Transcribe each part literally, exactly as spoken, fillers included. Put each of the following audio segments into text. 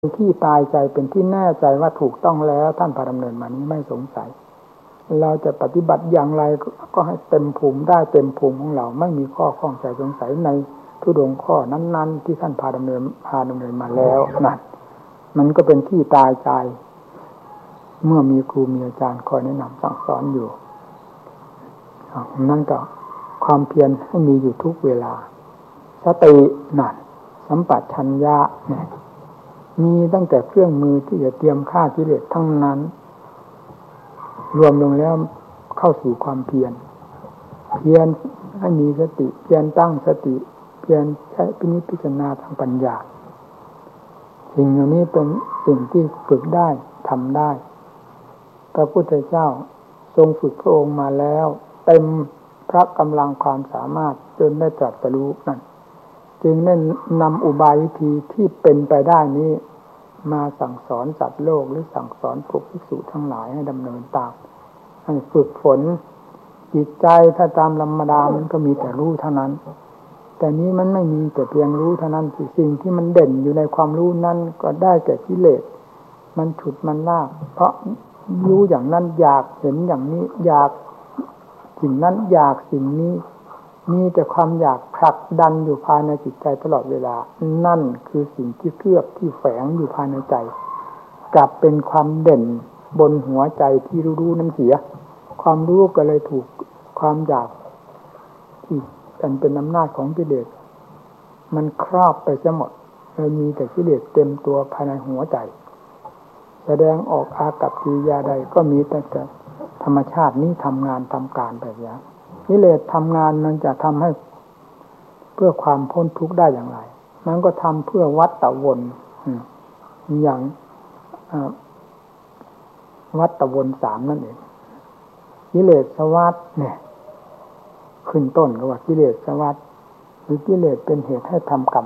เป็นที่ตายใจเป็นที่แน่ใจว่าถูกต้องแล้วท่านพาดำเนินมานี้ไม่สงสัยเราจะปฏิบัติอย่างไรก็ให้เต็มภูมิได้เต็มภูมิของเราไม่มีข้อข้องใจสงสัยในธุดงค์ข้อนั้นๆที่ท่านพาดำเนินพาดำเนินมาแล้วนั่นมันก็เป็นที่ตายใจเมื่อมีครูมีอาจารย์คอยแนะนำสั่งสอนอยู่นั่นก็ความเพียรให้มีอยู่ทุกเวลาสตินั่นสัมปชัญญะเนี่ยมีตั้งแต่เครื่องมือที่จะเตรียมฆ่ากิเลสทั้งนั้นรวมลงแล้วเข้าสู่ความเพียรเพียรให้มีสติเพียรตั้งสติเพียรใช้พินิจพิจารณาทางปัญญาสิ่งเหล่านี้เป็นสิ่งที่ฝึกได้ทำได้พระพุทธเจ้าทรงฝึกพระองค์มาแล้วเต็มพระกำลังความสามารถจนได้ตรัสรู้นั่นจึงได้นำอุบายวิธีที่เป็นไปได้นี้มาสั่งสอนสัตว์โลกหรือสั่งสอนพวกภิกษุทั้งหลายให้ดำเนินตามให้ฝึกฝนจิตใจถ้าตามธรรมดามันก็มีแต่รู้เท่านั้นแต่นี้มันไม่มีแต่เพียงรู้เท่านั้นสิ่งที่มันเด่นอยู่ในความรู้นั้นก็ได้แก่กิเลสมันฉุดมันลากเพราะรู้อย่างนั้นอยากเห็นอย่างนี้อยากสิ่งนั้นอยากสิ่งนี้มีแต่ความอยากผลักดันอยู่ภายในจิตใจตลอดเวลานั่นคือสิ่งที่เคลือบที่แฝงอยู่ภายในใจกลับเป็นความเด่นบนหัวใจที่รู้ๆนั้นเสียความรู้ก็เลยถูกความอยากที่เป็นเป็นอำนาจของกิเลสมันครอบไปซะหมดเลยมีแต่กิเลสเต็มตัวภายในหัวใจแสดงออกอากับกิริยาใดก็มีแต่ธรรมชาตินี้ทำงานทำการแบบนี้กิเลสทำงานมันจะทำให้เพื่อความพ้นทุกข์ได้อย่างไรมันก็ทำเพื่อวัฏฏวนอย่างวัฏฏวนสามนั่นเองกิเลสวัฏเนี่ยขึ้นต้นก็ว่ากิเลสวัฏหรือกิเลสเป็นเหตุให้ทำกรรม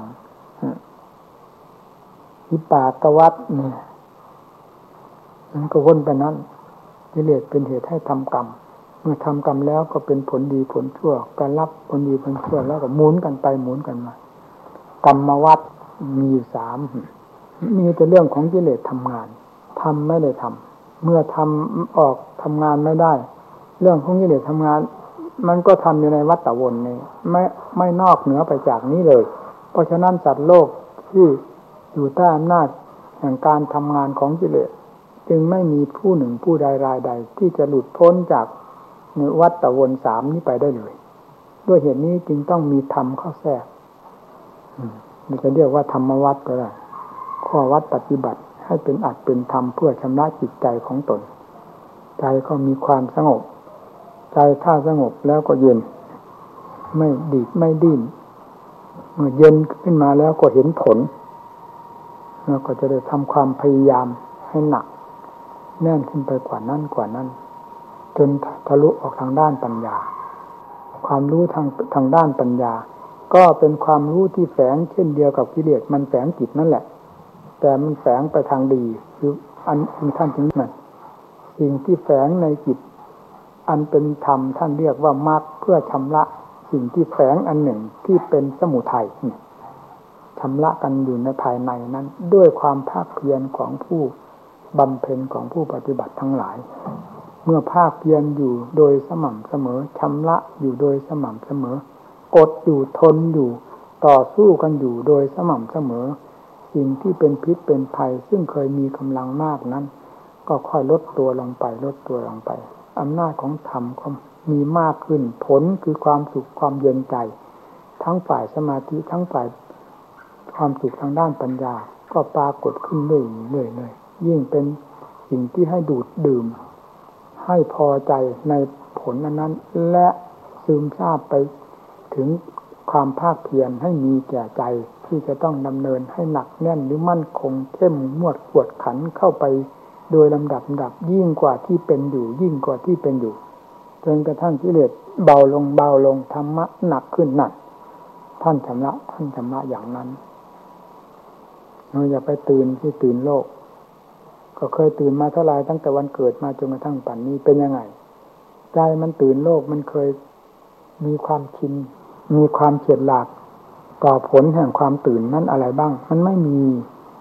วิปากวัฏเนี่ยมันก็วนไปนั้นกิเลสเป็นเหตุให้ทำกรรมเมื่อทำกรรมแล้วก็เป็นผลดีผลชั่วการรับผลดีผลชั่วแล้วก็หมุนกันไปหมุนกันมากรรมวัฏมีอยู่สามมีแต่เรื่องของกิเลสทำงานทำไม่ได้ทำเมื่อทำออกทำงานไม่ได้เรื่องของกิเลสทำงานมันก็ทำอยู่ในวัฏฏวนนี้ไม่ไม่นอกเหนือไปจากนี้เลยเพราะฉะนั้นสัตว์โลกที่อยู่ใต้อำนาจแห่งการทำงานของกิเลสจึงไม่มีผู้หนึ่งผู้ใดรายใดที่จะหลุดพ้นจากในวัฏวนสามนี้ไปได้เลยด้วยเหตุนี้จึงต้องมีธรรมเข้าแทรกมันจะเรียกว่าธรรมวัฏก็ได้ข้อวัดปฏิบัติให้เป็นอัตเป็นธรรมเพื่อชำระจิตใจของตนใจก็มีความสงบใจถ้าสงบแล้วก็เย็นไม่ดีดไม่ดิ้นเมื่อเย็นขึ้นมาแล้วก็เห็นผลแล้วก็จะได้ทำความพยายามให้หนักแน่นขึ้นไปกว่านั้นกว่านั้นจนทะลุออกทางด้านปัญญาความรู้ทางทางด้านปัญญาก็เป็นความรู้ที่แฝงเช่นเดียวกับกิเลสมันแฝงจิตนั่นแหละแต่มันแฝงไปทางดีคืออันท่านถึงนั่นสิ่งที่แฝงในจิตอันเป็นธรรมท่านเรียกว่ามรรคเพื่อชำระสิ่งที่แฝงอันหนึ่งที่เป็นสมุทัยชำระกันอยู่ในภายในนั้นด้วยความภาคเพียรของผู้บำเพ็ญของผู้ปฏิบัติทั้งหลายเมื่อภาคเพียรอยู่โดยสม่ำเสมอชำระอยู่โดยสม่ำเสมอกดอยู่ทนอยู่ต่อสู้กันอยู่โดยสม่ำเสมอสิ่งที่เป็นพิษเป็นภัยซึ่งเคยมีกำลังมากนั้นก็ค่อยลดตัวลงไปลดตัวลงไปอำนาจของธรรมก็มีมากขึ้นผลคือความสุขความเย็นใจทั้งฝ่ายสมาธิทั้งฝ่ายความสุขทางด้านปัญญาก็ปรากฏขึ้นเรื่อยๆเลยยิ่งเป็นสิ่งที่ให้ดูดดื่มให้พอใจในผลนั้นและซึมซาบไปถึงความภาคเพียรให้มีแก่ใจที่จะต้องดำเนินให้หนักแน่นหรือมั่นคงเข้มงวดกวดขันเข้าไปโดยลำดับลำดับยิ่งกว่าที่เป็นอยู่ยิ่งกว่าที่เป็นอยู่จนกระทั่งกิเลสเบาลงเบาลงธรรมะหนักขึ้นหนักท่านชำระท่านชำระอย่างนั้นเราอย่าไปตื่นที่ตื่นโลกก็เคยตื่นมาเท่าไรตั้งแต่วันเกิดมาจนกระทั่งปัจจุบันนี้เป็นยังไงใจมันตื่นโลกมันเคยมีความชินมีความเฉียดหลากต่อผลแห่งความตื่นนั้นอะไรบ้างมันไม่มี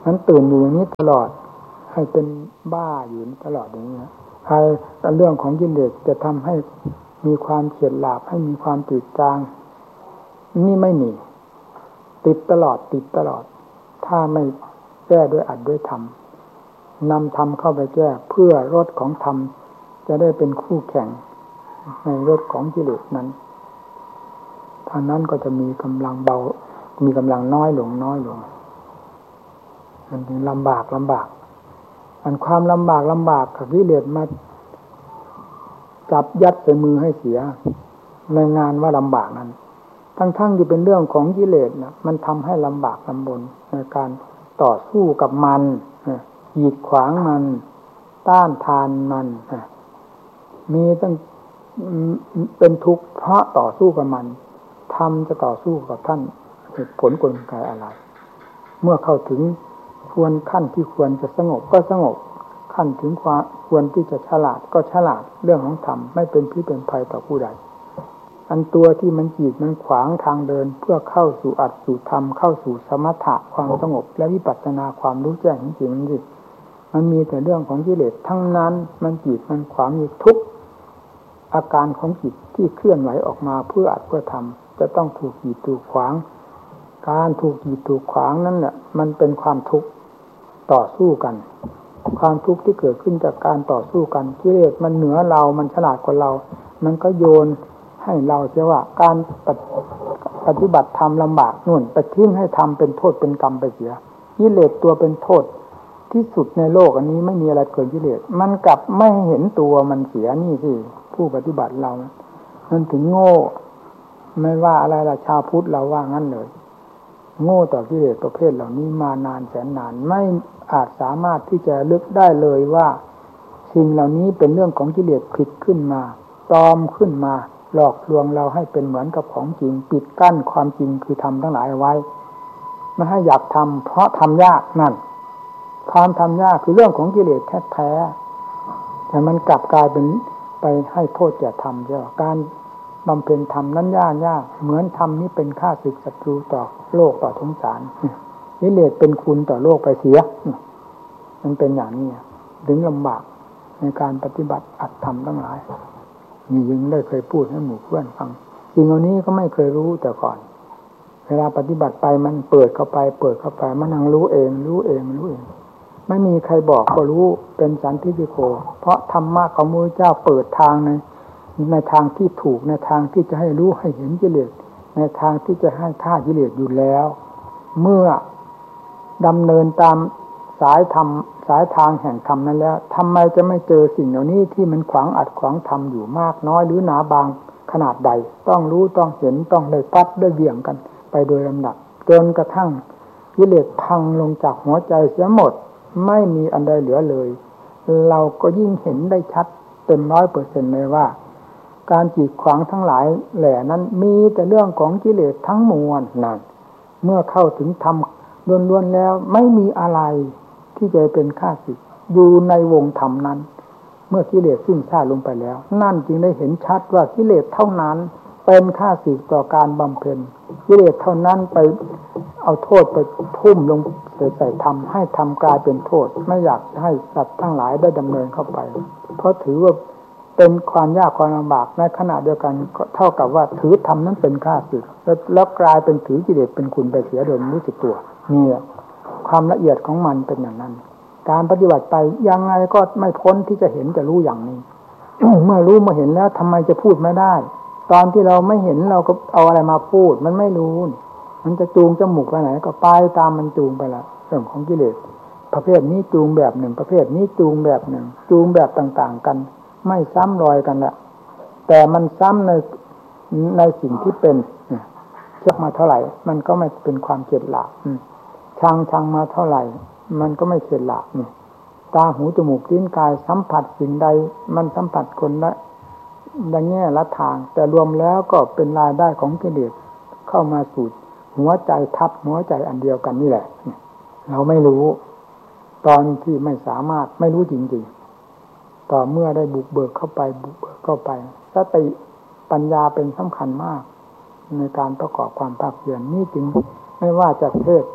นั้นตื่นอยู่อย่างนี้ตลอดให้เป็นบ้าอยู่ตลอดอย่างนี้นะใครเรื่องของกิเลสจะทำให้มีความเฉียดหลาบให้มีความติดจางนี่ไม่มีติดตลอดติดตลอดถ้าไม่แก้ด้วยอัดด้วยธรรมนำธรรมเข้าไปแก้เพื่อรสของธรรมจะได้เป็นคู่แข่งในรสของกิเลสนั้นท่านั้นก็จะมีกำลังเบามีกำลังน้อยลงน้อยลงมันถึงลำบากลำบากอันความลำบากลำบากกับกิเลสมาจับยัดใส่มือให้เสียในงานว่าลำบากนั้นทั้งๆที่เป็นเรื่องของกิเลสนะมันทำให้ลำบากลำบนในการต่อสู้กับมันกีดขวางมันต้านทานมันมีตั้งเป็นทุกข์เพราะต่อสู้กับมันทำจะต่อสู้กับท่านเหตุผลกลไกอะไรเมื่อเข้าถึงควรขั้นที่ควรจะสงบก็สงบขั้นถึงความควรที่จะฉลาดก็ฉลาดเรื่องของธรรมไม่เป็นพิษเป็นภัยต่อผู้ใดอันตัวที่มันจีดมันขวางทางเดินเพื่อเข้าสู่อัตสู่ธรรมเข้าสู่สมถะความสงบและวิปัสสนาความรู้แจ้งจริงๆมันสิมันมีแต่เรื่องของกิเลสทั้งนั้นมันจีดมันขวางอยู่ทุกอาการของจิตที่เคลื่อนไหวออกมาเพื่ออัดเพื่อทำจะต้องถูกกีดถูกขวางการถูกกีดถูกขวางนั้นแหละมันเป็นความทุกข์ต่อสู้กันความทุกข์ที่เกิดขึ้นจากการต่อสู้กันกิเลสมันเหนือเรามันฉลาดกว่าเรามันก็โยนให้เราเสียว่าการปฏิบัติธรรมลำบากนู่นไปทิ้งให้ทำเป็นโทษเป็นกรรมไปเสียกิเลสตัวเป็นโทษที่สุดในโลกอันนี้ไม่มีอะไรเกินกิเลสมันกลับไม่เห็นตัวมันเสียนี่สิผู้ปฏิบัติเรามันถึงโง่ไม่ว่าอะไรล่ะชาวพุทธเราว่างั้นเลยโง่ต่อกิเลสประเภทเหล่านี้มานานแสนนานไม่อาจสามารถที่จะลึกได้เลยว่าสิ่งเหล่านี้เป็นเรื่องของกิเลสผิดขึ้นมาปลอมขึ้นมาหลอกลวงเราให้เป็นเหมือนกับของจริงปิดกั้นความจริงคือธรรมทั้งหลายไว้ไม่ให้อยากทำเพราะทำยากนั่นความทำยากคือเรื่องของกิเลสแท้ๆแต่มันกลับกลายเป็นไปให้โทษแก่ธรรมใช่ไหมการบำเพ็ญธรรมนั้นยากยากเหมือนธรรมนี้เป็นข้าศึกศัตรูต่อโลกต่อสงสารกิเลสเป็นคุณต่อโลกไปเสียมันเป็นอย่างนี้ถึงลำบากในการปฏิบัติอัตธรรมทั้งหลายนี่ยังได้เคยพูดให้หมู่เพื่อนฟังสิ่งเหล่านี้ก็ไม่เคยรู้แต่ก่อนเวลาปฏิบัติไปมันเปิดเข้าไปเปิดเข้าไปมันนั่งรู้เองรู้เองรู้เองไม่มีใครบอกก็รู้เป็นสันทิฏฐิโกเพราะธรรมะของพระพุทธเจ้าเปิดทางในในทางที่ถูกในทางที่จะให้รู้ให้เห็นกิเลสในทางที่จะให้ฆ่ากิเลสอยู่แล้วเมื่อดำเนินตามสายธรรมสายทางแห่งธรรมนั้นแล้วทำไมจะไม่เจอสิ่งเหล่านี้ที่มันขวางอัดขวางธรรมอยู่มากน้อยหรือหนาบางขนาดใดต้องรู้ต้องเห็นต้องได้พัดได้เบี่ยงกันไปโดยลำดับจนกระทั่งกิเลสพังลงจากหัวใจเสียหมดไม่มีอันใดเหลือเลยเราก็ยิ่งเห็นได้ชัดเต็มร้อยเปอร์เซ็นต์เลยว่าการจีดขวางทั้งหลายแหล่นั้นมีแต่เรื่องของกิเลสทั้งมวลนั่นเมื่อเข้าถึงธรรมล้วนๆแล้วไม่มีอะไรที่จะเป็นข้าศึกอยู่ในวงธรรมนั้นเมื่อกิเลสสิ้นซากลงไปแล้วนั่นจึงได้เห็นชัดว่ากิเลสเท่านั้นเป็นข้าศึกต่อการบำเพ็ญกิเลสเท่านั้นไปเอาโทษไปทุ่มลงใส่ธรรมให้ธรรมกลายเป็นโทษไม่อยากให้สัตว์ทั้งหลายได้ดำเนินเข้าไปเพราะถือว่าเป็นความยากความลำบากในขณะเดียวกันเท่ากับว่าถือธรรมนั้นเป็นข้าศึกแล้วแล้วกลายเป็นถือกิเลสเป็นคุณไปเสียโดยไม่รู้สึกตัวนี่ความละเอียดของมันเป็นอย่างนั้นการปฏิบัติไปยังไงก็ไม่พ้นที่จะเห็นจะรู้อย่างนี้ เมื่อรู้เมื่อเห็นแล้วทำไมจะพูดไม่ได้ตอนที่เราไม่เห็นเราก็เอาอะไรมาพูดมันไม่รู้มันจะจูงจมูกไปไหนก็ไปตามมันจูงไปละเรื่องของกิเลสประเภทนี้จูงแบบหนึ่งประเภทนี้จูงแบบหนึ่งจูงแบบต่างๆกันไม่ซ้ำรอยกันละแต่มันซ้ำในในสิ่งที่เป็นเชื่อมาเท่าไหร่มันก็ไม่เป็นความเกลียดหลาบชังชังมาเท่าไหร่มันก็ไม่เกลียดหลาบนี่ตาหูจมูกลิ้นกายสัมผัสสิ่งใดมันสัมผัสคนละละแง่ละทางแต่รวมแล้วก็เป็นรายได้ของกิเลสเข้ามาสู่หัวใจทับหัวใจอันเดียวกันนี่แหละเราไม่รู้ตอนที่ไม่สามารถไม่รู้จริงๆต่อเมื่อได้บุกเบิกเข้าไปบุกเบิกเข้าไปสติปัญญาเป็นสำคัญมากในการประกอบความภาคเพียรนี่จึงไม่ว่าจะเทศ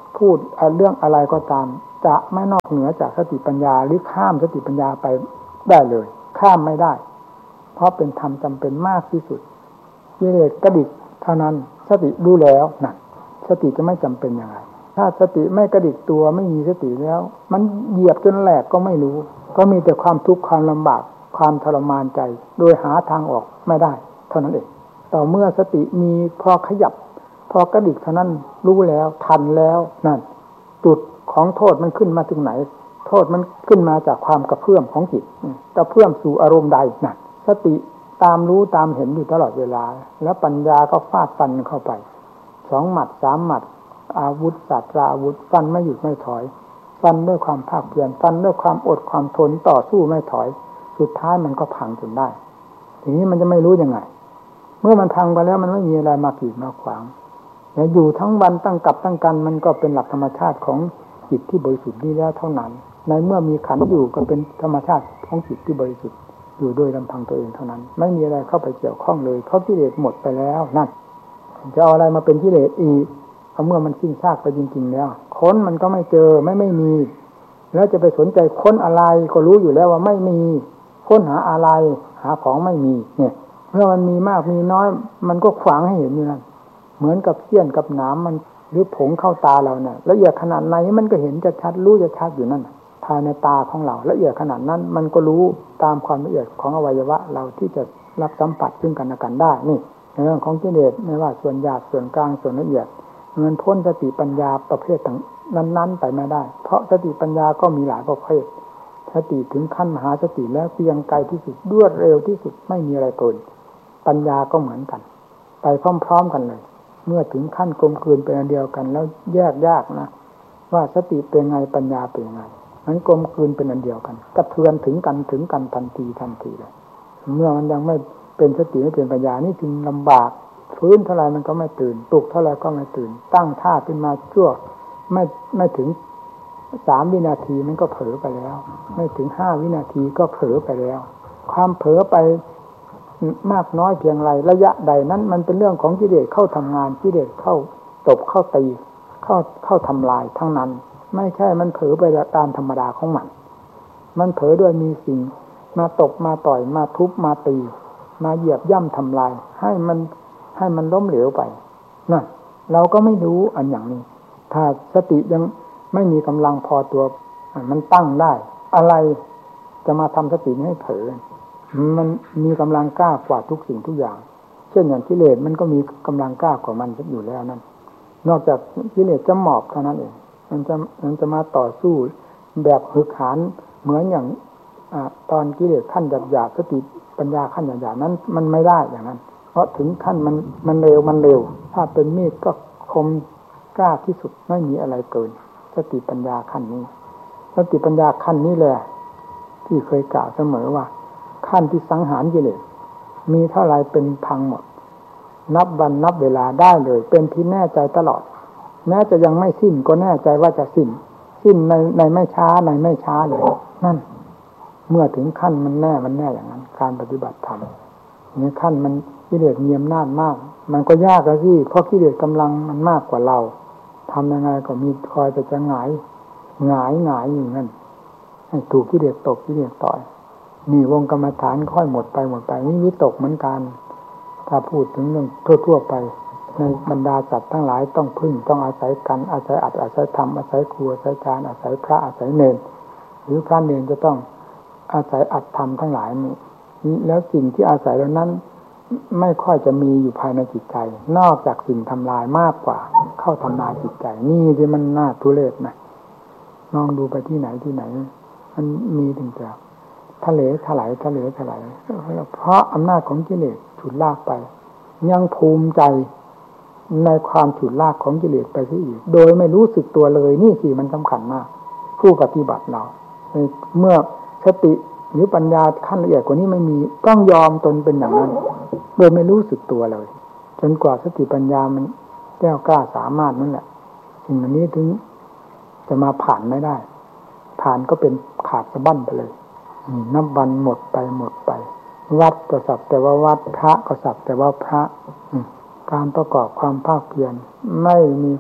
พูดเรื่องอะไรก็ตามจะไม่นอกเหนือจากสติปัญญาหรือข้ามสติปัญญาไปได้เลยข้ามไม่ได้เพราะเป็นธรรมจำเป็นมากที่สุดกิเลสกระดิกเท่านั้นสติรู้แล้วนั่นสติจะไม่จำเป็นยังไงถ้าสติไม่กระดิกตัวไม่มีสติแล้วมันเหยียบจนแหลกก็ไม่รู้ก็มีแต่ความทุกข์ความลำบากความทรมานใจโดยหาทางออกไม่ได้เท่านั้นเองต่อเมื่อสติมีพอขยับพอกระดิกเท่านั้นรู้แล้วทันแล้วนั่นจุดของโทษมันขึ้นมาถึงไหนโทษมันขึ้นมาจากความกระเพื่อมของจิตกระเพื่อมสู่อารมณ์ใดนั่นสติตามรู้ตามเห็นอยู่ตลอดเวลาแล้วปัญญาก็ฟาดฟันเข้าไปสองหมัดสามหมัดอาวุธศาสตราอาวุธฟันไม่หยุดไม่ถอยฟันด้วยความภาคเพียรฟันด้วยความอดความทนต่อสู้ไม่ถอยสุดท้ายมันก็พังจนได้ทีนี้มันจะไม่รู้ยังไงเมื่อมันพังไปแล้วมันไม่มีอะไรมากีดมาขวางแล้วอยู่ทั้งวันตั้งกับตั้งกันมันก็เป็นหลักธรรมชาติของจิตที่บริสุทธิ์นี้แล้วเท่านั้นในเมื่อมีขันธ์อยู่ก็เป็นธรรมชาติของจิตที่บริสุทธิ์อยู่โดยลำพังตัวเองเท่านั้นไม่มีอะไรเข้าไปเกี่ยวข้องเลยเพราะกิเลสหมดไปแล้วนั่นจะเอาอะไรมาเป็นกิเลสอีกเมื่อมันสิ้นซากไปจริงๆแล้วค้นมันก็ไม่เจอไม่ไม่มีแล้วจะไปสนใจค้นอะไรก็รู้อยู่แล้วว่าไม่มีค้นหาอะไรหาของไม่มีเนี่ยเมื่อมันมีมากมีน้อยมันก็ขวางให้เห็นอยู่นั่นเหมือนกับเสี้ยนกับหนามมันหรือผงเข้าตาเราเนี่ยละเอียดขนาดไหนมันก็เห็นจะชัดรู้จะชัดอยู่นั่นภายในตาของเราละเอียดขนาดนั้นมันก็รู้ตามความละเอียดของอวัยวะเราที่จะรับสัมผัสซึ่งกันและกันได้นี่ในเรื่องของกิเลสไม่ว่าส่วนหยาบส่วนกลางส่วนละเอียดมันพ้นสติปัญญาประเภทต่างนั้นๆไปไม่ได้เพราะสติปัญญาก็มีหลายประเภทสติถึงขั้นมหาสติแล้วเพียงไกลที่สุดรวดเร็วที่สุดไม่มีอะไรเกินปัญญาก็เหมือนกันไปพร้อมๆกันเลยเมื่อถึงขั้นกลมกลืนเป็นอันเดียวกันแล้วแยกยากนะว่าสติเป็นไงปัญญาเป็นไงมันกลมกลืนเป็นอันเดียวกันกระเทือนถึงกันถึงกันทันทีทันทีเลยเมื่อมันยังไม่เป็นสติไม่เป็นปัญญานี่จึงลำบากฟื้นเท่าไรมันก็ไม่ตื่นปลุกเท่าไรก็ไม่ตื่นตั้งท่าขึ้นมาชั่วไม่ไม่ถึงสามวินาทีมันก็เผลอไปแล้วไม่ถึงห้าวินาทีก็เผลอไปแล้วความเผลอไปมากน้อยเพียงไรระยะใดนั้นมันเป็นเรื่องของกิเลสเข้าทำงานกิเลสเข้าตบเข้าตีเข้าเข้าทำลายทั้งนั้นไม่ใช่มันเผลอไปตามธรรมดาของมันมันเผลอด้วยมีสิ่งมาตบมาต่อยมาทุบมาตีมาเหยียบย่ำทำลายให้มันให้มันล้มเหลวไปนั่นเราก็ไม่รู้อันอย่างนี้ถ้าสติยังไม่มีกำลังพอตัวมันตั้งได้อะไรจะมาทำสติให้เผลอมันมีกำลังกล้ากว่าทุกสิ่งทุกอย่างเช่นอย่างกิเลสมันก็มีกำลังกล้ากว่ามันอยู่แล้วนั่นนอกจากกิเลสจะหมอบเท่านั้นเองมันจะมันจะมาต่อสู้แบบหึกหันเหมือนอย่างอ่าตอนกิเลสขั้นหยาบๆสติปัญญาขั้นหยาบๆนั้นมันไม่ได้อย่างนั้นเพราะถึงขั้นมันมันเร็วมันเร็วถ้าเป็นมีดก็คมกล้าที่สุดไม่มีอะไรเกินสติปัญญาขั้นนี้สติปัญญาขั้นนี้แหละที่เคยกล่าวเสมอว่าขั้นที่สังหารกิเลสมีเท่าไรเป็นพังหมดนับวันนับเวลาได้เลยเป็นที่แน่ใจตลอดแม้จะยังไม่สิ้นก็แน่ใจว่าจะสิ้นสิ้นในในไม่ช้าในไม่ช้าเลยนั่นเมื่อถึงขั้นมันแน่มันแน่อย่างนั้นการปฏิบัติธรรมนี่ขั้นมันกิเลสมีอำนาจมากมันก็ยากแล้วสิเพราะกิเลสกำลังมันมากกว่าเราทำยังไงก็มีคอยแต่จะหงายหงายหงายอยู่นั่นให้ถูกกิเลสตกกิเลสต่อยนี่วงกรรมฐานค่อยหมดไปหมดไปนี่วิตกเหมือนกันถ้าพูดถึงเรื่องทั่วๆไปในบรรดาสัตว์ทั้งหลายต้องพึ่งต้องอาศัยกันอาศัยอัดอาศัยธรรมอาศัยครูอาศัยฌานอาศัยพระอาศัยเนรหรือพระเนรจะต้องอาศัยอัดธรรมทั้งหลายนี้แล้วสิ่งที่อาศัยเหล่านั้นไม่ค่อยจะมีอยู่ภายในจิตใจนอกจากสิ่งทำลายมากกว่าเข้าทำลายจิตใจนี่ที่มันน่าทุเรศนะลองดูไปที่ไหนที่ไหนมันมีถึงแต่ทะเลถลายทะเลถลายเพราะอำนาจของกิเลสฉุดลากไปยังภูมิใจในความฉุดลากของกิเลสไปซะอีกโดยไม่รู้สึกตัวเลยนี่สิมันสำคัญมากผู้ปฏิบัติเราเมื่อสติหรือปัญญาขั้นละเอียดกว่านี้ไม่มีต้องยอมตนเป็นอย่างนั้นโดยไม่รู้สึกตัวเลยจนกว่าสติปัญญามันแก้วกล้าสามารถนั่นแหละสิ่งเหล่านี้ถึงจะมาผ่านไม่ได้ผ่านก็เป็นขาดสะบั้นไปเลยนับวันหมดไปหมดไปวัดก็สักแต่ว่าวัดพระก็สักแต่ว่าพระการประกอบความภาคเพียรไม่มี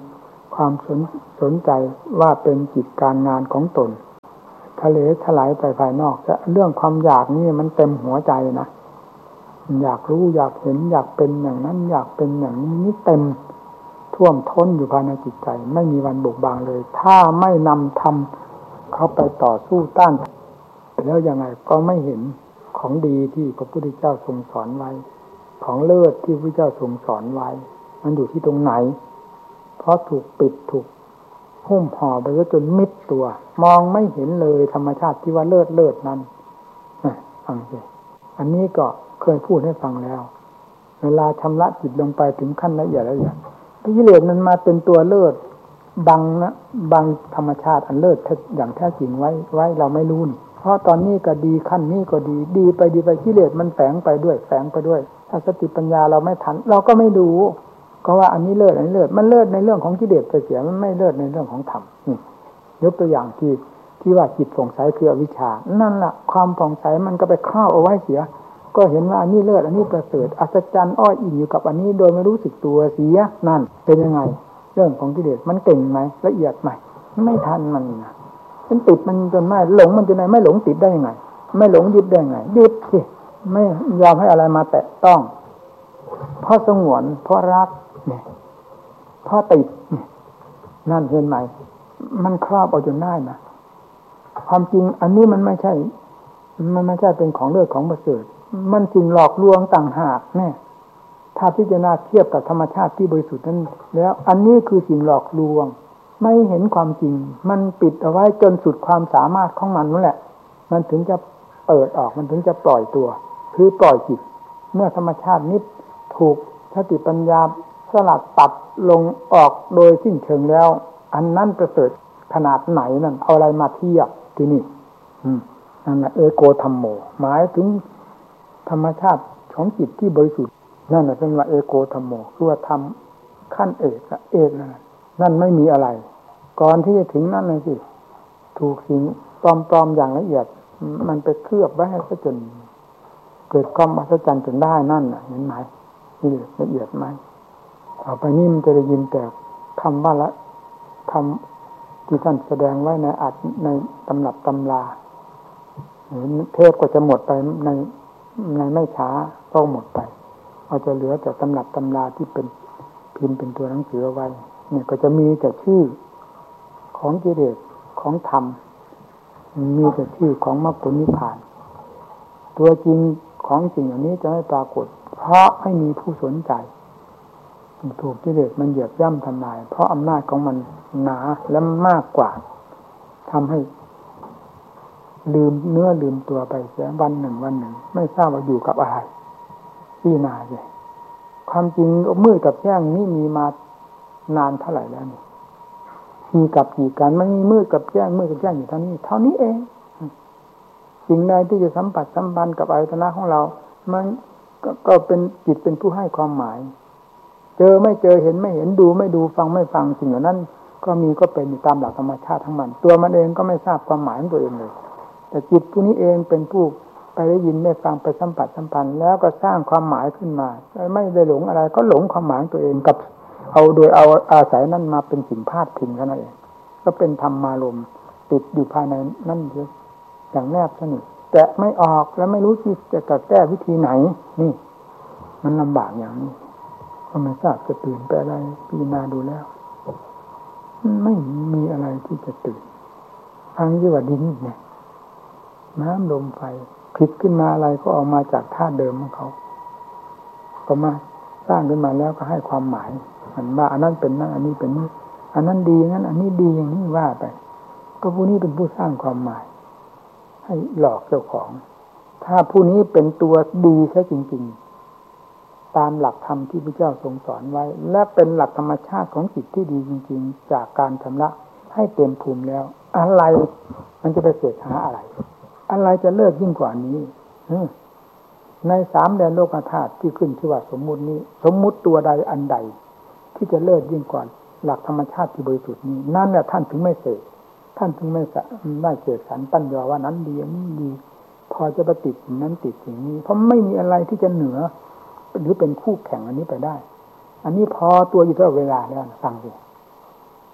ความสนสนใจว่าเป็นกิจการงานของตนทะเลถลายไปภายนอกแต่เรื่องความอยากนี่มันเต็มหัวใจนะอยากรู้อยากเห็นอยากเป็นอย่างนั้นอยากเป็นอย่างนี้นี่เต็มท่วมท้นอยู่ภายในจิตใจไม่มีวันบุกบางเลยถ้าไม่นำธรรมเข้าไปต่อสู้ต้านแล้วยังไงก็ไม่เห็นของดีที่พระพุทธเจ้าทรงสอนไว้ของเลิศที่พระพุทธเจ้าทรงสอนไว้มันอยู่ที่ตรงไหนเพราะถูกปิดถูกหุ้มห่อไปแล้วจนมิดตัวมองไม่เห็นเลยธรรมชาติที่ว่าเลิศเลิศนั้นฟังสิอันนี้ก็เคยพูดให้ฟังแล้วเวลาชำระจิตลงไปถึงขั้นละเอียดละเอียดกิเลสมันมาเป็นตัวเลิศบังนะบังธรรมชาติอันเลิศอย่างแท้จริงไว้ไว้เราไม่รู้นี่เพราะตอนนี้ก็ดีขั้นนี้ก็ดีดีไปดีไปกิเลสมันแฝงไปด้วยแฝงไปด้วยถ้าสติปัญญาเราไม่ทันเราก็ไม่ดูก็ว่าอันนี้เลิศอันนี้เลิศมันเลิศในเรื่องของกิเลสไปเสียมันไม่เลิศในเรื่องของธรรมนี่ยกตัวอย่างที่ที่ว่าจิตผ่องใสคืออวิชชานั่นแหละความผ่องใสมันก็ไปครอบเอาไว้เสียก็เห็นว่าอันนี้เลิศอันนี้ประเสริฐอัศจรรย์อ้อยอิงอยู่กับอันนี้โดยไม่รู้สึกตัวเสียนั่นเป็นยังไงเรื่องของกิเลสมันเก่งไหมละเอียดไหมไม่ทันมันนะมันติดมันจนไม่หลงมันจนไหนไม่หลงติดได้ยังไงไม่หลงยึดได้ยังไงยึดสิไม่ยอมให้อะไรมาแตะต้องเพราะสงวนเพราะรักเนี่ยเพราะติดเนี่ยนั่นเห็นไหมมันครอบเอาจนได้นะความจริงอันนี้มันไม่ใช่มันไม่ใช่เป็นของเลิศของประเสริฐมันสิ่งหลอกลวงต่างหากเนี่ยถ้าพิจารณาเทียบกับธรรมชาติที่บริสุทธิ์นั้นแล้วอันนี้คือสิ่งหลอกลวงไม่เห็นความจริงมันปิดเอาไว้จนสุดความสามารถของมันนั่นแหละมันถึงจะเปิดออกมันถึงจะปล่อยตัวคือปล่อยจิตเมื่อธรรมชาตินี้ถูกสติปัญญาสลัดตัดลงออกโดยสิ้นเชิงแล้วอันนั้นประเสริฐขนาดไหนนั่นเอาอะไรมาเทียบที่นี่อืมนั่นแหละเอโกธัมโมหมายถึงธรรมชาติของจิตที่บริสุทธิ์นั่นแหละเป็นว่าเอโกธัมโมคือว่าทำขั้นเอกเอกนั่นนั่นไม่มีอะไรก่อนที่จะถึงนั่นเลยสิถูกสิ่งปลอมๆอย่างละเอียดมันไปเคลือบไว้ให้ซะจนเกิดความอัศจรรย์จนได้นั่นน่ะเห็นไหมนี่ละเอียดไหมต่อไปนี้มันจะได้ยินแต่คำว่าละคำที่ท่านแสดงไว้ในอัดในตำรับตำราเทพก็จะหมดไปในในไม่ช้าก็หมดไปเอาจะเหลือแต่ตำรับตำราที่เป็นพิมพ์เป็นตัวหนังสือเอาไว้เนี่ยก็จะมีแต่ชื่อของกิเลสของธรรมมีแต่ชื่อของมรรคผลนิพพานตัวจริงของสิ่งเหล่านี้จะไม่ปรากฏเพราะไม่มีผู้สนใจถูกกิเลสมันเหยียบย่ำทำลายเพราะอำนาจของมันหนาและมากกว่าทำให้ลืมเนื้อลืมตัวไปเสียวันหนึ่งวันหนึ่งไม่ทราบว่าอยู่กับอะไรที่นาเลยความจริงมืดกับแจ้งนี่มีมานานเท่าไหร่แล้วนี่มีกับกี่กันมันมีมืดกับแจ้งมืดกับแจ้งอยู่เท่านี้เท่านี้เองสิ่งใดที่จะสัมผัสสัมพันธ์กับอายตนะของเรามันก็เป็นจิตเป็นผู้ให้ความหมายเจอไม่เจอเห็นไม่เห็นดูไม่ดูฟังไม่ฟังสิ่งเหล่านั้นก็มีก็เป็นอยู่ตามหลักธรรมชาติทั้งมันตัวมันเองก็ไม่ทราบความหมายของตัวเองเลยแต่จิตผู้นี้เองเป็นผู้ไปได้ยินได้ฟังไปสัมผัสสัมพันธ์แล้วก็สร้างความหมายขึ้นมาไม่ได้หลงอะไรก็หลงความหมายตัวเองกับเอาโดยเอาอาศัยนั้นมาเป็นสิ่งพาดพิงกันนั่นเองก็เป็นธรรมารมณ์ติดอยู่ภายในนั่นเองอย่างแนบสนิทแต่ไม่ออกแล้วไม่รู้ที่จะแก้วิธีไหนนี่มันลำบากอย่างนี้ก็ไม่ทราบจะตื่นไปอะไรพิจารณาดูแล้วไม่มีอะไรที่จะตื่นฟังที่ว่าดินเนี่ยน้ำลมไฟคิดขึ้นมาอะไรก็ออกมาจากธาตุเดิมของเขาก็มาสร้างขึ้นมาแล้วก็ให้ความหมายมันว่าอันนั้นเป็นนั่นอันนี้เป็นนี่อันนั้นดีงั้นอันนี้ดีอย่างนี้ว่าไปก็ผู้นี้เป็นผู้สร้างความหมายให้หลอกเจ้าของถ้าผู้นี้เป็นตัวดีแท้จริงๆตามหลักธรรมที่พระเจ้าทรงสอนไว้และเป็นหลักธรรมชาติของจิตที่ดีจริงๆจากการชำระให้เต็มภูมิแล้วอะไรมันจะไปเสกหาอะไรอะไรจะเลิศยิ่งกว่านี้ในสามแดนโลกธาตุที่ขึ้นชื่อว่าสมมุตินี้สมมุติตัวใดอันใดที่จะเลิศยิ่งกว่าหลักธรรมชาติที่บริสุทธิ์นี้นั่นแหละท่านถึงไม่เสกท่านถึงไม่ไม่เสกสรรปั้นยอว่านั้นดีนี้ดีพอจะไปติดสิ่งนั้นติดสิ่งนี้เพราะไม่มีอะไรที่จะเหนือหรือเป็นคู่แข่งอันนี้ไปได้อันนี้พอตัวอยู่ตลอดเวลาแล้วฟังสิ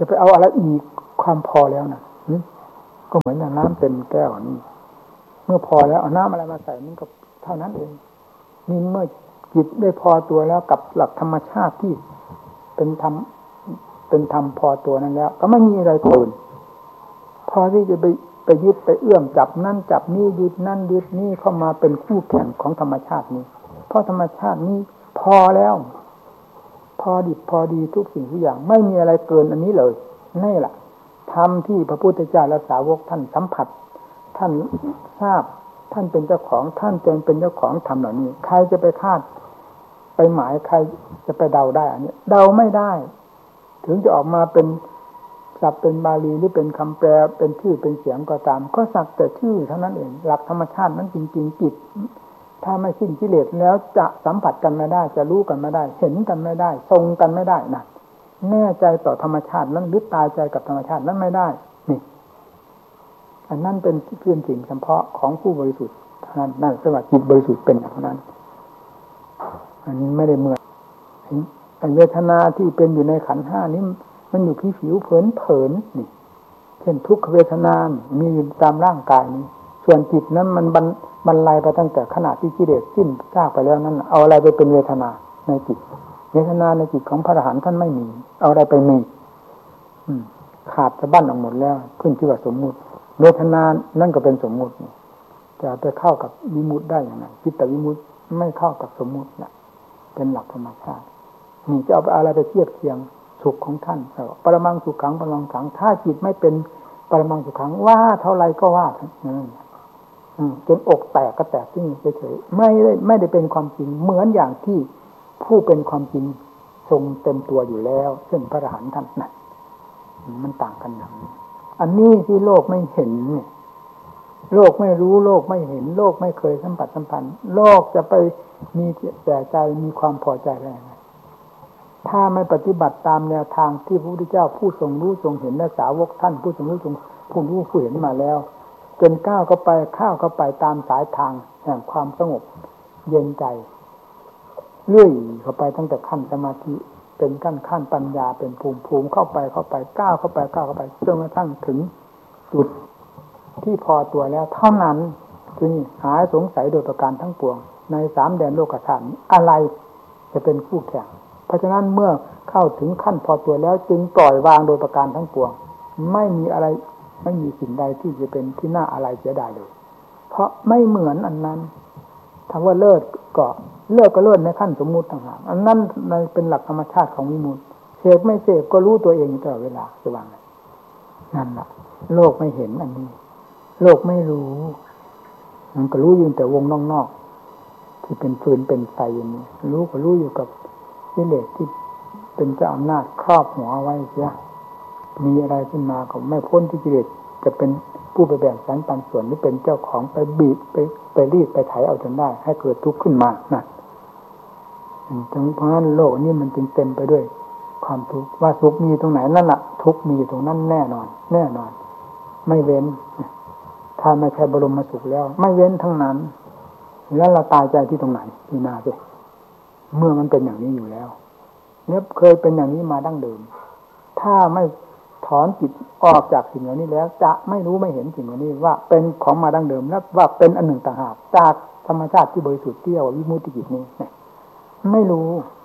จะไปเอาอะไรอีกความพอแล้วนะก็เหมือนอย่างน้ำเต็มแก้วนี่เมื่อพอแล้วเอาน้ำอะไรมาใส่มันก็เท่านั้นเองนี่เมื่อจิตได้พอตัวแล้วกับหลักธรรมชาติที่เป็นธรรมเป็นธรรมพอตัวนั้นแล้วก็ไม่มีอะไรเกินพอที่จะไปไปยึดไปเอื้อมจับนั่นจับนี่ยึดนั่นยึดนี่เข้ามาเป็นคู่แข่งของธรรมชาตินี้เพราะธรรมชาตินี้พอแล้วพอดิบพอดีทุกสิ่งทุกอย่างไม่มีอะไรเกินอันนี้เลยนี่แหละธรรมที่พระพุทธเจ้าและสาวกท่านสัมผัสท่านทราบท่านเป็นเจ้าของท่านจนเป็นเจ้าของธรรมเหล่านี้ใครจะไปคาดไปหมายใครจะไปเดาได้อันนี้เดาไม่ได้ถึงจะออกมาเป็นศัพท์เป็นบาลีหรือเป็นคำแปลเป็นชื่อเป็นเสียงก็ตามก็สักแต่ชื่อเท่านั้นเองหลักธรรมชาตินั้นจริงๆจิตถ้าไม่สิ้นกิเลสแล้วจะสัมผัสกันไม่ได้จะรู้กันไม่ได้เห็นกันไม่ได้ทรงกันไม่ได้นะแน่ใจต่อธรรมชาตินั้นหรือตายใจกับธรรมชาตินั้นไม่ได้นี่อันนั้นเป็นเพียงสิ่งเฉพาะของผู้บริสุทธิ์นั่นนั่นสวัสดิ์จิตบริสุทธิ์เป็นอย่างนั้นอันนี้ไม่ได้เหมือนเวทนาที่เป็นอยู่ในขันธ์ห้านี้มันอยู่ผิวเผินเผินนี่เช่นทุกขเวทนามีอยู่ตามร่างกายนี้ส่วนจิตนั้นมันบรรบรรลัยไปตั้งแต่ขณะที่กิเลสสิ้นซากไปแล้วนั้นเอาอะไรไปเป็นเวทนาในจิตเวทนาในจิตของพระอรหันต์ท่านไม่มีเอาอะไรไปมีขาดสะบั้นออกหมดแล้วขึ้นชื่อว่าสมมุติเวทนานั่นก็เป็นสมมุติจะไปเข้ากับวิมุตติได้อย่างไรจิตตวิมุตติไม่เข้ากับสมมุตินะเป็นหลักธรรมชาตินี่จะเอาอะไรไปเทียบเคียงสุขของท่านปรมังสุขังปรมังขังถ้าจิตไม่เป็นปรมังสุขังว่าเท่าไรก็ว่านั่นจนอกแตกก็แตกที่นี่เฉยๆไม่ได้ไม่ได้เป็นความจริงเหมือนอย่างที่ผู้เป็นความจริงทรงเต็มตัวอยู่แล้วเช่นพระอรหันต์ท่านนั่นมันต่างกันอย่างนี้อันนี้ที่โลกไม่เห็นเนี่ยโลกไม่รู้โลกไม่เห็นโลกไม่เคยสัมผัสสัมพันธ์โลกจะไปมีแต่ใจมีความพอใจอะไรถ้าไม่ปฏิบัติตามแนวทางที่พระพุทธเจ้าผู้ทรงรู้ทรงเห็นและสาวกท่านผู้ทรงรู้ทรงผู้รู้ผู้เห็นมาแล้วจนก้าวเข้าไปข้าวเข้าไปตามสายทางแห่งความสงบเย็นใจเลื่อยเข้าไปตั้งแต่ขั้นสมาธิเป็นขั้นขั้นปัญญาเป็นภูมิภูมิเข้าไปเข้าไปก้าวเข้าไปก้าวเข้าไปจนกระทั่งถึงจุดที่พอตัวแล้วเท่านั้นจึงหายสงสัยโดยประการทั้งปวงในสามแดนโลกธาตุอะไรจะเป็นคู่แข่งเพราะฉะนั้นเมื่อเข้าถึงขั้นพอตัวแล้วจึงปล่อยวางโดยประการทั้งปวงไม่มีอะไรไม่มีสิ่งใดที่จะเป็นที่น่าอะไรเสียดายเลยเพราะไม่เหมือนอันนั้นถ้าว่าเลิศก็เลิศก็เลิศในขั้นสมมุติต่างหากอันนั้นในเป็นหลักธรรมชาติของวิมุตติเสพไม่เสพก็รู้ตัวเองตลอดเวลาจะวางไงนั่นแหละโลกไม่เห็นอันนี้โลกไม่รู้มันก็รู้อยู่แต่วงนอกๆที่เป็นฟืนเป็นไฟอย่างนี้รู้ก็รู้อยู่กับกิเลสที่เป็นเจ้าอำนาจครอบหัวไว้เสียมีอะไรขึ้นมาก็ไม่พ้นที่กิเลสจะเป็นผู้ไปแบ่งสรรปันส่วนหรือเป็นเจ้าของไปบีบไปไปรีดไปไถเอาจนได้ให้เกิดทุกข์ขึ้นมานะเพราะฉะนั้นโลกนี้มันจึงเต็มไปด้วยความทุกข์ว่าสุขมีตรงไหนนั่นแหละทุกข์มีตรงนั้นแน่นอนแน่นอนไม่เว้นถ้าไม่ใช่บรมสุขแล้วไม่เว้นทั้งนั้นแล้วเราตายใจที่ตรงไหนที่นาสิเมื่อมันเป็นอย่างนี้อยู่แล้วเนี่ยเคยเป็นอย่างนี้มาดั้งเดิมถ้าไม่ถอนจิตออกจากสิ่งเหล่านี้แล้วจะไม่รู้ไม่เห็นสิ่งเหล่านี้ว่าเป็นของมาดั้งเดิมและว่าเป็นอันหนึ่งต่างหากจากธรรมชาติที่บริสุทธิ์ที่เรียกว่าวิมุตติจิตนี้ไม่รู้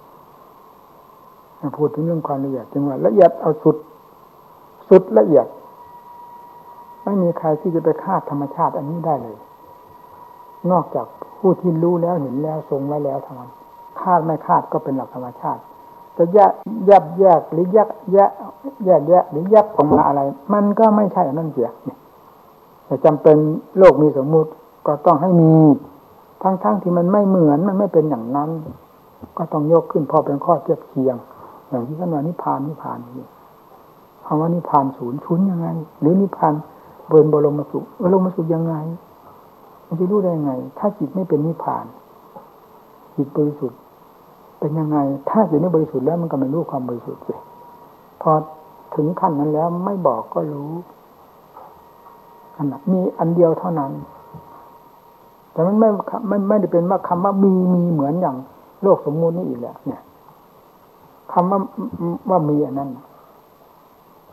พูดถึงเรื่องความละเอียดจึงว่าละเอียดเอาสุดสุดละเอียดไม่มีใครที่จะไปคาดธรรมชาติอันนี้ได้เลยนอกจากผู้ที่รู้แล้วเห็นแล้วทรงไว้แล้วเท่านั้นคาดไม่คาดก็เป็นหลักธรรมชาติจะแยกแยกแยกหรือแยกแยกแยกแยกหรือแยกออกมาอะไรมันก็ไม่ใช่นั่นเสียแต่จำเป็นโลกมีสมมุติก็ต้องให้มีทั้งๆที่มันไม่เหมือนมันไม่เป็นอย่างนั้นก็ต้องยกขึ้นพอเป็นข้อเทียบเคียงอย่างที่ท่านว่านิพพานนิพพานนี่คำว่านิพพานศูนย์ศูนย์ยังไงหรือนิพพานเบิร์นบรมสุขบรมสุขยังไงมันจะรู้ได้ยังไงถ้าจิตไม่เป็นนิพพานจิตบริสุทธิ์เป็นยังไงถ้าจิตไม่บริสุทธิ์แล้วมันก็ไม่รู้ความบริสุทธิ์สิพอถึงขั้นนั้นแล้วไม่บอกก็รู้อันนั้นมีอันเดียวเท่านั้นแต่มันไม่ไม่ไม่ได้เป็นว่าคำว่ามีมีเหมือนอย่างโลกสมมุตินี่อีกแหละเนี่ยคำว่าว่ามีอันนั้น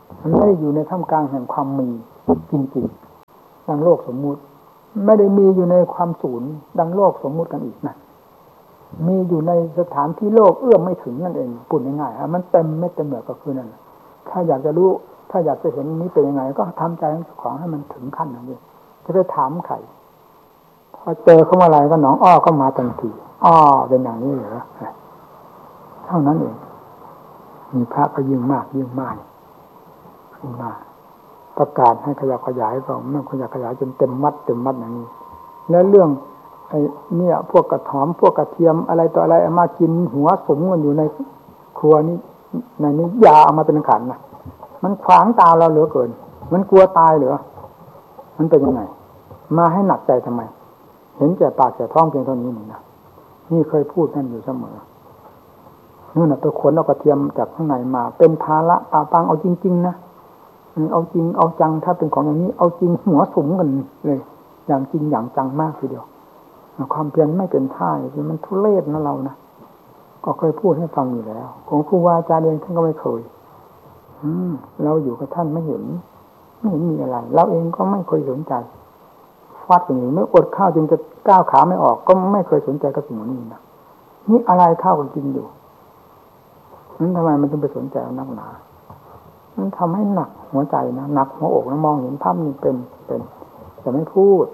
มันไม่ได้อยู่ในท่ามกลางแห่งความมีจริงๆดังโลกสมมุติไม่ได้มีอยู่ในความศูนย์ดังโลกสมมุติกันอีกนะมีอยู่ในสถานที่โลกเอื้อมไม่ถึงนั่นเองพูดง่ายๆมันเต็มไม่เต็มเหมือนก็คือนั่นถ้าอยากจะรู้ถ้าอยากจะเห็นนี้เป็นยังไงก็ทำใจของให้มันถึงขั้นนั้นเองจะไปถามใครพอเจอเข้ามาอะไรก็หนองอ้อก็มาทันทีอ้อเป็นอย่างนี้เหรอเท่านั้นเองมีพระก็ยิ่งมากยิ่งมากขึ้นมาประกาศให้ขยับขยายก็ไม่ขยับขยายจนเต็มมัดเต็มมัดอย่างนี้แล้วเรื่องไอ้เนี่ยพวกกระถอมพวกกระเทียมอะไรต่ออะไรเอามากินหัวสมกันอยู่ในครัวนี้ในนี้ยาเอามาเป็นขันนะมันขวางตาเราเหลือเกินมันกลัวตายเหรอมันเป็นยังไงมาให้หนักใจทำไมเห็นแก่ปากแก่ท้องเพียงเท่านี้นี่นะนี่เคยพูดนั่นอยู่เสมอนู่นน่ะไปขนเอากระเทียมจากข้างในมาเป็นภาระปาปังเอาจริงๆนะเอาจริงเอาจังถ้าเป็นของอย่างนี้เอาจริงหัวสมกันเลยอย่างจริงอย่างจังมากทีเดียวความเพียรไม่เป็นท่าคือมันทุเรศนะเรานะก็เคยพูดให้ฟังอยู่แล้วของครูบาอาจารย์เองท่านก็ไม่เคยอืมเราอยู่กับท่านไม่เห็นไม่เห็นมีอะไรเราเองก็ไม่เคยสนใจฟัดอย่างนี้ไม่อดข้าวจนจะก้าวขาไม่ออกก็ไม่เคยสนใจกับสิ่งนี้นะนี่อะไรข้าวก็กินอยู่นั้นทำไมมันจึงไปสนใจนักหนามันทำให้หนักหัวใจนะหนักหัวอกนะมองเห็นภาพนี้เป็นเป็นแต่ไม่พูด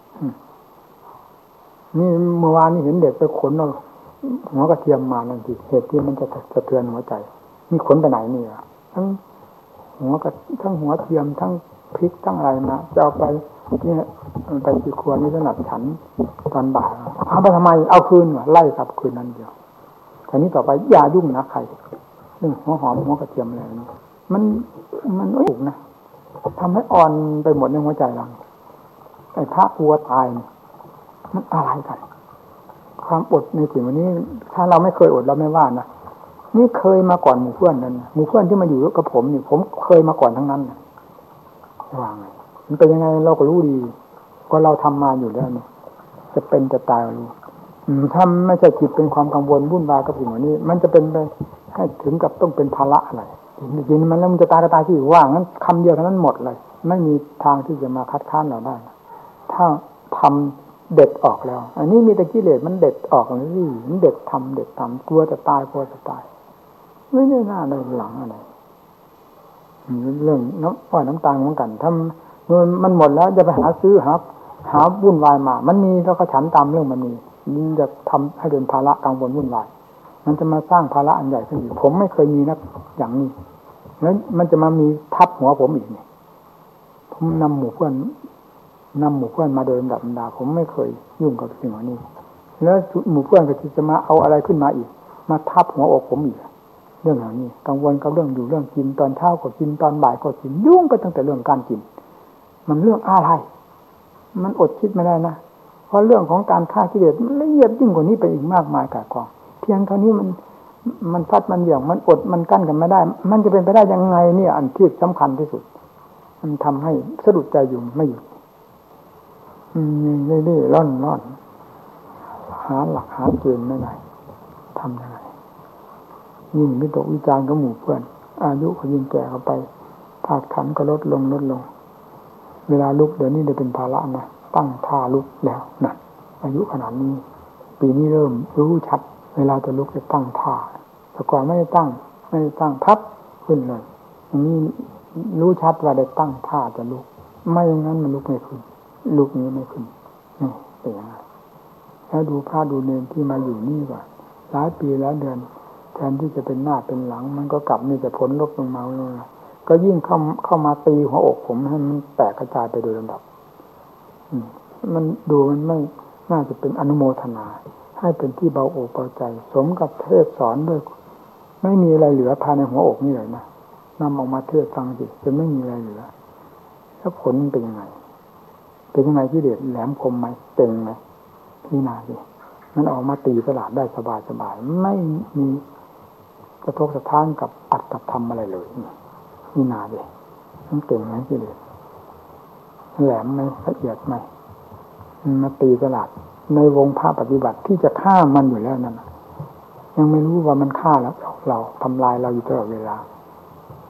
นี่เมื่อวานนี้เห็นเด็กไปขนเอาหัวกระเทียมมานั่นทีเหตุที่มันจะสะเทือนหัวใจนี่ขนไปไหนนี่อ่ะทั้งหัวกระทั้งหัวเทียมทั้งพริกทั้งอะไรมาจะเอาไปเนี่ยไปที่ครัวนี่สนับฉันตอนบ่ายเอาไปทำไมเอาคืนวะไล่ครับคืนนั้นเดียวทีนี้ต่อไปอย่ายุ่งนะใครเรื่องหัวหอมหัวกระเทียมอะไรนี่มันมันไม่ถูกนะทำให้อ่อนไปหมดในหัวใจเราไอ้พระกลัวตายมันอะไรกันความอดในสิ่งวันนี้ถ้าเราไม่เคยอดเราไม่ว่านะนี่เคยมาก่อนหมู่เพื่อนนั่นหมู่เพื่อนที่มาอยู่กับผมนี่ผมเคยมาก่อนทั้งนั้นนะว่าไงมันเป็นยังไงเราก็รู้ดีก็เราทำมาอยู่แล้วนี่จะเป็นจะตายรู้ถ้าไม่ใช่จิตเป็นความกังวลวุ่นวายกับสิ่งวันนี้มันจะเป็นไปให้ถึงกับต้องเป็นภาระอะไรจริงๆมันแล้วมันจะตายก็ตายที่ว่างั้นคำเดียวเท่านั้นหมดเลยไม่มีทางที่จะมาคัดค้านเราได้ถ้าทำเด็ดออกแล้วอันนี้มีแต่กิเลสมันเด็ดออกอย่างนี้มันเด็ดทำเด็ดทำกลัวจะตายกลัวจะตายไม่ได้หน้าในหลังอะไรเรื่องน้ำอ้อยน้ำตาลเหมือนกันถ้ามันหมดแล้วจะไปหาซื้อหาหาวุ่นวายมามันมีแล้วก็ฉันตามเรื่องมันมีมันจะทำให้เป็นภาระกังวลวุ่นวายมันจะมาสร้างภาระอันใหญ่ขึ้นอีกผมไม่เคยมีนักอย่างนี้แล้วมันจะมามีทับหัวผมอีกเนี่ยผมนำหมู่เพื่อนนำหมู่เพื่อนมาโดยลำดับลำดาผมไม่เคยยุ่งกับสิ่งเหล่านี้แล้วหมู่เพื่อนก็จะมาเอาอะไรขึ้นมาอีกมาทับหัวอกผมอีกเรื่องเหล่านี้กังวลกับเรื่องอยู่เรื่องกินตอนเช้าก็กินตอนบ่ายก็กินยุ่งไปตั้งแต่เรื่องการกินมันเรื่องอะไรมันอดคิดไม่ได้นะเพราะเรื่องของการฆ่ากิเลสมันละเอียดยิ่งกว่านี้ไปอีกมากมายกายกองเพียงเท่านี้มันมันพัดมันเหวี่ยงมันอดมันกั้นกันไม่ได้มันจะเป็นไปได้ยังไงเนี่ยอันที่สำคัญที่สุดมันทำให้สะดุดใจอยู่ไม่หยุดอืมเรื่อยๆร่อนร่อนหาหลักหาเกณฑ์ไม่ได้ทำยังไงยิ่งวิตกวิจารณ์กับหมู่เพื่อนอายุก็ยิ่งแก่เข้าไปธาตุขันธ์ก็ลดลงลดลงเวลาลุกเดี๋ยวนี้ได้เป็นภาระนะตั้งท่าลุกแล้วนะอายุขนาดนี้ปีนี้เริ่มรู้ชัดเวลาจะลุกจะตั้งท่าแต่ก่อนไม่ได้ตั้งไม่ได้ตั้งพับขึ้นเลยอย่างนี้รู้ชัดว่าได้ตั้งท่าจะลุกไม่อย่างนั้นมันลุกไม่ขึ้นลุกนี้ไม่ขึ้นนี่เป็นอย่างไรแล้วดูพระดูเนรที่มาอยู่นี่ว่าหลายปีแล้วเดือนแทนที่จะเป็นหน้าเป็นหลังมันก็กลับมีแต่ผลลบลงมาเลยก็ยิ่งเข้าเข้ามาตีหัวอกผมให้มันแตกกระจายไปโดยลำดับมันดูมันไม่น่าจะเป็นอนุโมทนาให้เป็นที่เบาอกเบาใจสมกับเทศสอนด้วยไม่มีอะไรเหลือภายในหัวอกนี่เลยนะนำออกมาเทศฟังสิจะไม่มีอะไรเหลือแล้วผลเป็นยังไงเป็นยังไงที่เด็ดแหลมคมไหมเต็งไหมพี่นาสิมันออกมาตีตลาดได้สบายสบายไม่มีกระทบสะท้านกับอัตกับธรรมอะไรเลยนี่นาสิมันเก่งไหมที่เด็ดแหลมไหมละเอียดไหมมันมาตีตลาดในวงภาคปฏิบัติที่จะฆ่ามันอยู่แล้วนั่นยังไม่รู้ว่ามันฆ่าแล้วเราทำลายเราอยู่ตลอดเวลา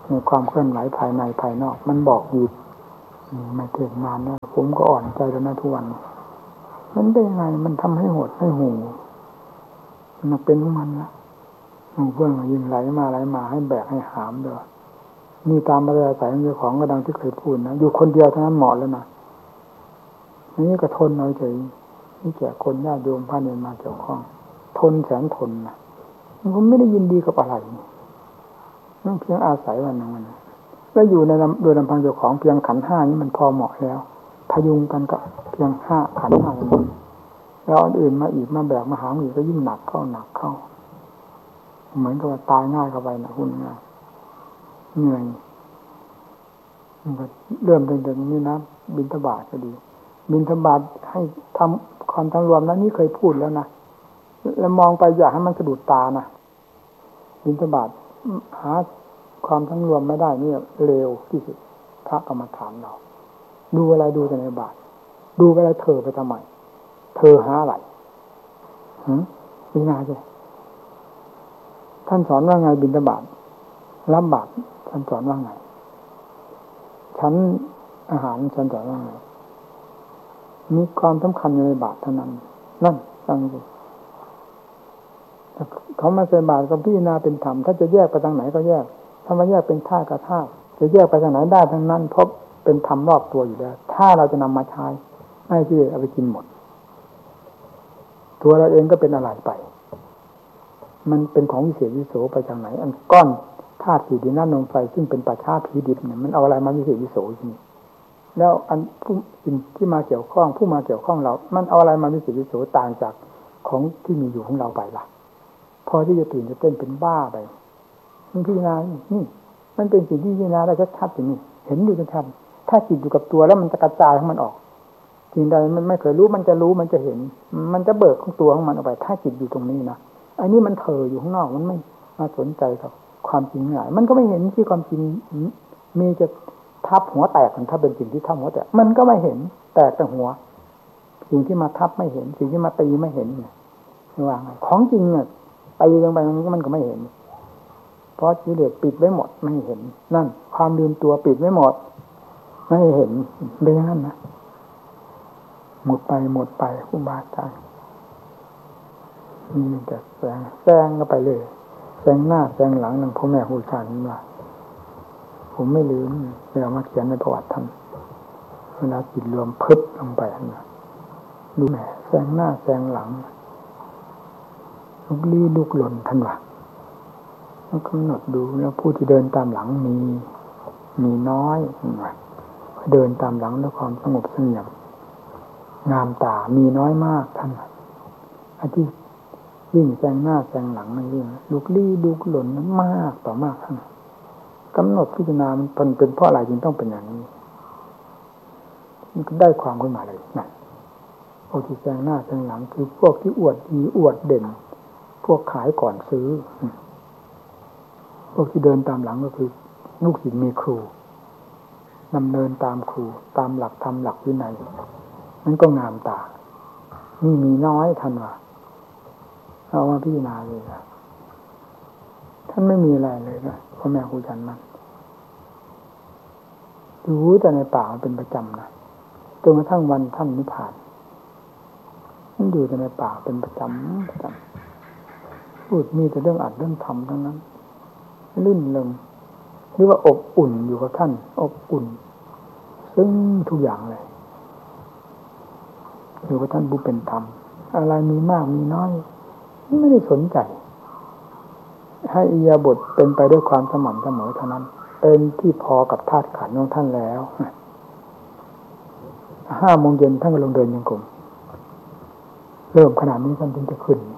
ในความเคลื่อนไหวภายในภายนอกมันบอกอยู่ไม่เทศนานแล้วผมก็อ่อนใจแล้วนะทุกวันมันเป็นยังไงมันทำให้หดให้หูมันเป็นของมันละเพื่อนยิงไหลมาไหลมาให้แบกให้หามเด้อนี่ตามมาเลยอาศัยเจ้าของก็ดังที่เคยพูดนะอยู่คนเดียวเท่านั้นเหมาะแล้วนะนี่ก็ทนเอาเฉยนี่แก่คนญาติโยมพระเนรมาเกี่ยวข้องทนแสนทนนะผมไม่ได้ยินดีกับอะไรนั่นเพียงอาศัยวันนึงวันแล้วอยู่ในโดยลำพังเจ้าของเพียงขันห้านี้มันพอเหมาะแล้วพยุงกันก็เพียงห้าขันห้าแล้วอันอื่นมาอีกมาแบกมาหามอีกก็ยิ่งหนักเข้าหนักเข้าเหมือนกับว่าตายง่ายเข้าไปนะคุณง่ายเหนื่อยมันก็เริ่มตั้งแต่นี้นะบิณฑบาตก็ดีบิณฑบาตให้ทำความทั้งรวมแล้วนี่เคยพูดแล้วนะแล้วมองไปอยากให้มันสะดุดตานะบิณฑบาตหาความทั้งรวมไม่ได้นี่เร็วที่สุดพระกรรมฐานเราดูอะไรดูแต่ในบาตรดูอะไรเธอไปทำไมเธอหาอะไรหืมพิจารณาสิท่านสอนว่าไงบิณฑบาตรับบาตรท่านสอนว่าไงฉันอาหารฉันสอนว่าไงมีความสำคัญในบาตรเท่านั้นนั่นฟังดูเขามาใส่บาตรก็พิจารณาเป็นธรรมถ้าจะแยกไปทางไหนก็แยกถ้ามาแยกเป็นท่ากับท่าจะแยกไปทางไหนได้ทั้งนั้นเพราะเป็นธรรมรอบตัวอยู่แล้วถ้าเราจะนำมาใช้ไม่ที่เอาไปกินหมดตัวเราเองก็เป็นอะไรไปมันเป็นของวิเศษวิโสไปทางไหนอันก้อนธาตุสี่ดินน้ำลมไฟซึ่งเป็นป่าช้าผีดิบเนี่ยมันเอาอะไรมาวิเศษวิโสทีนี้แล้วอันผู้อื่นที่มาเกี่ยวข้องผู้มาเกี่ยวข้องเรามันเอาอะไรมาวิเศษวิโสต่างจากของที่มีอยู่ของเราไปล่ะพอที่จะตื่นจะเต้นเป็นบ้าไปมันพิจารณานี่มันเป็นสิ่งที่พิจารณาได้ชัดๆอย่างนี้เห็นอยู่ชัดๆถ้าจิตอยู่กับตัวแล้วมันจะกระจายของมันออกสิ่งใดมันไม่เคยรู้มันจะรู้มันจะเห็นมันจะเบิกของตัวของมันออกไปถ้าจิตอยู่ตรงนี้นะอันนี้มันเถออยู่ข้างนอกมันไม่มาสนใจกับความจริงหลายมันก็ไม่เห็นที่ความจริงมีจะทับหัวแตกถ้าเป็นสิ่งที่ทับหัวแตกมันก็ไม่เห็นแตกแต่หัวสิ่งที่มาทับไม่เห็นสิ่งที่มาตีไม่เห็นเนี่ยว่าไงของจริงเนี่ยตีลงไปมันก็ไม่เห็นเพราะกิเลสปิดไว้หมดไม่เห็นนั่นความลืมตัวปิดไว้หมดไม่เห็นเป็นอย่างนั้นนะหมดไปหมดไปครูบาอาจารย์มีแต่แซงแซงก็ไปเลยแซงหน้าแซงหลังนั่งพ่อแม่ครูอาจารย์ว่าผมไม่ลืมเวลามาเขียนในประวัติท่านเวลาจิตรวมพึบลงไปนะดูแหมแซงหน้าแซงหลังลุกลี้ลุกหล่นท่านว่าต้องกำหนดดูแล้วผู้ที่เดินตามหลังมีมีน้อยท่านว่าเดินตามหลังด้วยความสงบเสงี่ยมงามตามีน้อยมากท่านอันที่วิ่งแซงหน้าแซงหลังนั่นเองลุกลี้ลุกหล่นนั้นมากต่อมากท่านกำหนดพิจารณามันเป็นเป็นเพราะอะไรจึงต้องเป็นอย่างนี้มันก็ได้ความขึ้นมาเลยนะพวกที่แซงหน้าแซงหลังคือพวกที่อวดดีอวดเด่นพวกขายก่อนซื้อพวกที่เดินตามหลังก็คือลูกศิษย์มีครูดำเนินตามครูตามหลักธรรมหลักวินัยนั่นก็งามตานี่มีน้อยท่านว่าเอามาพิจารณาเลยนะท่านไม่มีอะไรเลยนะพ่อแม่ครูอาจารย์มันรู้แต่ในป่าเป็นประจำนะจนกระทั่งวันท่านนิพพานท่านอยู่แต่ในป่าเป็นประจำประจำพูดมีแต่เรื่องอัดเรื่องทำทั้งนั้นลื่นลงหรือว่าอบอุ่นอยู่กับท่านอบอุ่นซึ่งทุกอย่างเลยอยู่กับท่านผู้เป็นธรรมอะไรมีมากมีน้อยไม่ได้สนใจให้อิริยาบถเป็นไปด้วยความสม่ำเสมอเท่านั้นเป็นที่พอกับธาตุขันธ์ของท่านแล้วห้าโมงเย็นท่านก็ลงเดินยังกลมเริ่มขนาดนี้ท่านถึงจะขึ้น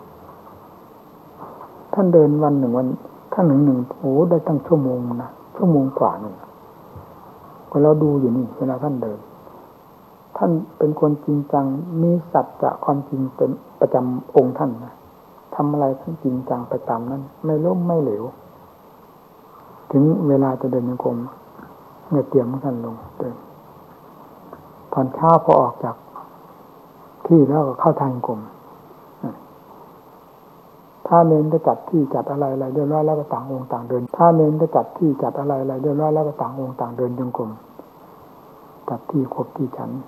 ท่านเดินวันหนึ่งวันท่านหนึ่งหนึ่งโอ้ได้ตั้งชั่วโมงนะชั่วโมงกว่าหนึ่งก็เราดูอยู่นี่เวลาท่านเดินท่านเป็นคนจริงจังมีสัจจะความจริงเป็นประจำองค์ท่านนะทำอะไรท่านจริงจังไปตามนั้นไม่ล้มไม่เหลวถึงเวลาจะเดินยังกลมเมื่อเตรียมท่านลงเดินตอนเช้าพอออกจากที่แล้วก็เข้าทางกลมถ้าเน้นจะจัดที่จัดอะไรอะไรเรียบร้อยแล้วก็ต่างองค์ต่างเดินถ้าเน้นจะจัดที่จัดอะไรอะไรเรียบร้อยแล้วก็ต่างองค์ต่างเดินจงกรมจัดที่ครบที่ฉัน